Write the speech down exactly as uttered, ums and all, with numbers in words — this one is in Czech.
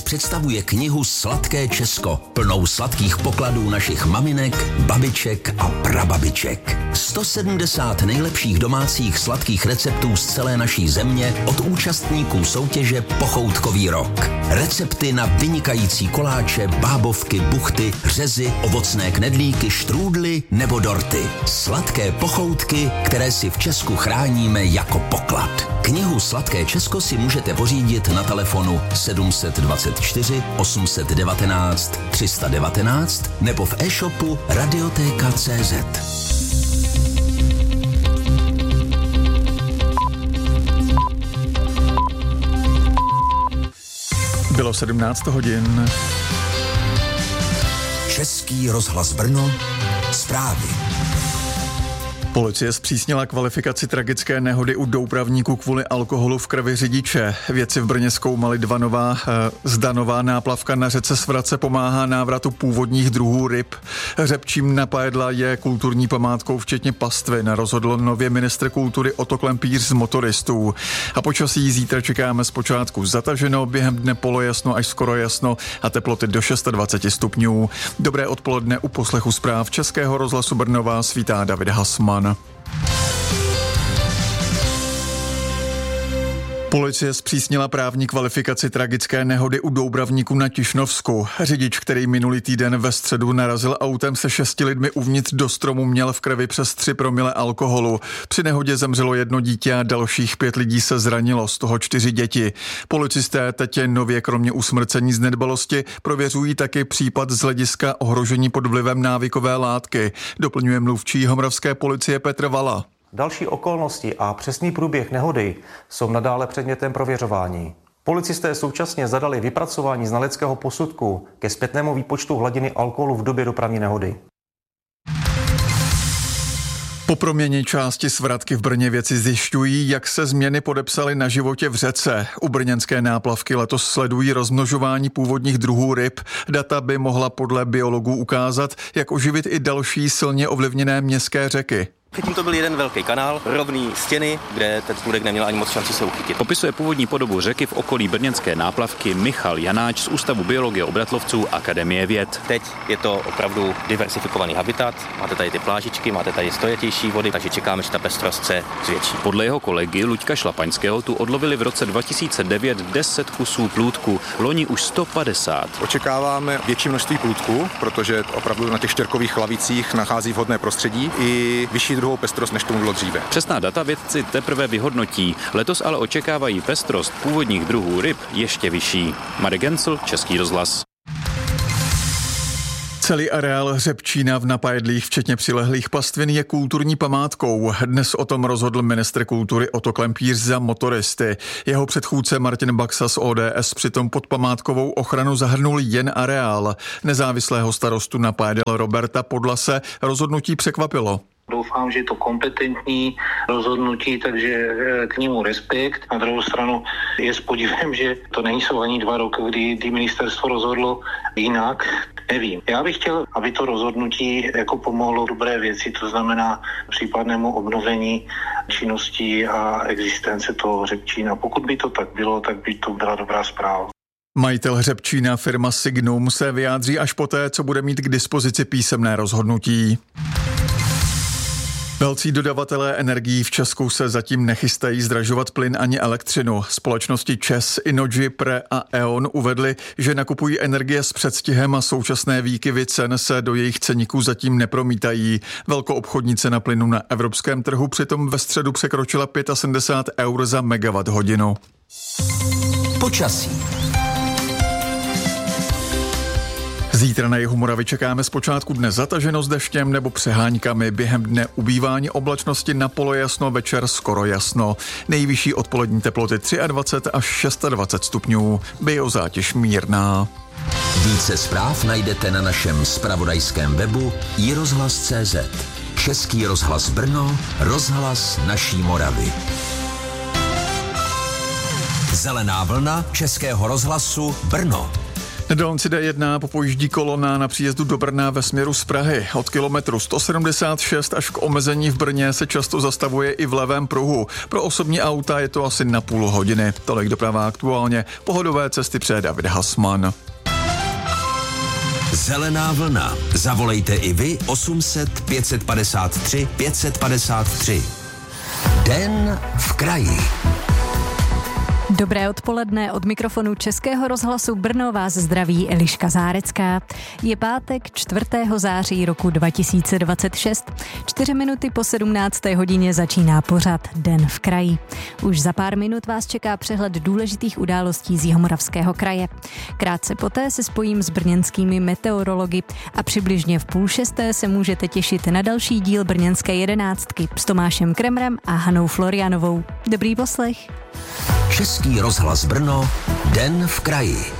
představuje knihu Sladké Česko, plnou sladkých pokladů našich maminek, babiček a prababiček. sto sedmdesát nejlepších domácích sladkých receptů z celé naší země od účastníků soutěže Pochoutkový rok. Recepty na vynikající koláče, bábovky, buchty, řezy, ovocné knedlíky, štrůdly nebo dorty. Sladké pochoutky, které si v Česku chráníme jako poklad. Knihu Sladké Česko si můžete pořídit na telefonu sedm set dvacet čtyři osm set devatenáct tři sta devatenáct nebo v e-shopu radiotéka tečka cé zet. Bylo sedmnáct hodin. Český rozhlas Brno, zprávy. Policie zpřísnila kvalifikaci tragické nehody u doupravníků kvůli alkoholu v krvi řidiče. Vědci v Brně zkoumali dva nová, zda nová náplavka na řece Svratce pomáhá návratu původních druhů ryb. Řepčím napajedla je kulturní památkou včetně pastvin, rozhodl nově ministr kultury Otto Klempíř z motoristů. A počasí zítra čekáme zpočátku zataženo, během dne polojasno až skoro jasno a teploty do dvacet šest stupňů. Dobré odpoledne u poslechu zpráv Českého rozhlasu Brno vás vítá David Hasman. Policie zpřísnila právní kvalifikaci tragické nehody u Doubravníku na Tišnovsku. Řidič, který minulý týden ve středu narazil autem se šesti lidmi uvnitř do stromu, měl v krvi přes tři promile alkoholu. Při nehodě zemřelo jedno dítě a dalších pět lidí se zranilo, z toho čtyři děti. Policisté teď nově kromě usmrcení z nedbalosti prověřují taky případ z hlediska ohrožení pod vlivem návykové látky, doplňuje mluvčí homravské policie Petr Vala. Další okolnosti a přesný průběh nehody jsou nadále předmětem prověřování. Policisté současně zadali vypracování znaleckého posudku ke zpětnému výpočtu hladiny alkoholu v době dopravní nehody. Po proměně části Svratky v Brně vědci zjišťují, jak se změny podepsaly na životě v řece. U brněnské náplavky letos sledují rozmnožování původních druhů ryb. Data by mohla podle biologů ukázat, jak oživit i další silně ovlivněné městské řeky. Předtím to byl jeden velký kanál, rovný stěny, kde ten průdek neměl ani moc šanci se uchytit. Popisuje původní podobu řeky v okolí brněnské náplavky Michal Janáč z Ústavu biologie obratlovců Akademie věd. Teď je to opravdu diversifikovaný habitat, máte tady ty plážičky, máte tady stojatější vody, takže čekáme, že ta pestrost se zvětší. Podle jeho kolegy Luďka Šlapaňského tu odlovili v roce dva tisíce devět deset kusů plůdku, loni už sto padesát. Očekáváme větší množství plůdku, protože opravdu na těch štěrkových lavicích nachází vhodné prostředí i vyšší druhou pestrost, než tomu bylo dříve. Přesná data vědci teprve vyhodnotí. Letos ale očekávají pestrost původních druhů ryb ještě vyšší. Marek Gencl, Český rozhlas. Celý areál Řepčína v Napajedlích, včetně přilehlých pastvin, je kulturní památkou. Dnes o tom rozhodl ministr kultury Otto Klempíř za motoristy. Jeho předchůdce Martin Baxa z O D S přitom pod památkovou ochranu zahrnul jen areál. Nezávislého starostu Napajedel Roberta Podlase rozhodnutí překvapilo. Doufám, že je to kompetentní rozhodnutí, takže k němu respekt. Na druhou stranu je s podivem, že to nejsou ani dva roky, kdy, kdy ministerstvo rozhodlo jinak. Nevím. Já bych chtěl, aby to rozhodnutí jako pomohlo dobré věci, to znamená případnému obnovení činností a existence toho Řepčína. Pokud by to tak bylo, tak by to byla dobrá zpráva. Majitel Hřebčína firma Signum se vyjádří až poté, co bude mít k dispozici písemné rozhodnutí. Velcí dodavatelé energií v Česku se zatím nechystají zdražovat plyn ani elektřinu. Společnosti ČEZ, Innogy, Pre a E.ON uvedly, že nakupují energie s předstihem a současné výkyvy cen se do jejich ceníků zatím nepromítají. Velkoobchodní cena plynu na evropském trhu přitom ve středu překročila sedmdesát pět eur za megawatt hodinu. Počasí. Zítra na jihu Moravy čekáme zpočátku dne zataženo s deštěm nebo přeháňkami. Během dne ubývání oblačnosti na polojasno, večer skoro jasno. Nejvyšší odpolední teploty dvacet tři až dvacet šest stupňů. Biozátěž mírná. Více zpráv najdete na našem zpravodajském webu i rozhlas tečka cé zet. Český rozhlas Brno, rozhlas naší Moravy. Zelená vlna Českého rozhlasu Brno. Na dálnici D jedna popojíždí kolona na příjezdu do Brna ve směru z Prahy. Od kilometru sto sedmdesát šest až k omezení v Brně se často zastavuje i v levém pruhu. Pro osobní auta je to asi na půl hodiny. Tolik doprava aktuálně. Pohodové cesty přeje David Hasman. Zelená vlna. Zavolejte i vy osm set pět padesát tři pět padesát tři. Den v kraji. Dobré odpoledne, od mikrofonu Českého rozhlasu Brno vás zdraví Eliška Zárecká. Je pátek čtvrtého září roku dva tisíce dvacet šest. Čtyři minuty po sedmnácté hodině začíná pořad Den v kraji. Už za pár minut vás čeká přehled důležitých událostí z Jihomoravského kraje. Krátce poté se spojím s brněnskými meteorology a přibližně v půl šesté se můžete těšit na další díl Brněnské jedenáctky s Tomášem Kremrem a Hanou Florianovou. Dobrý poslech. Český rozhlas Brno, Den v kraji.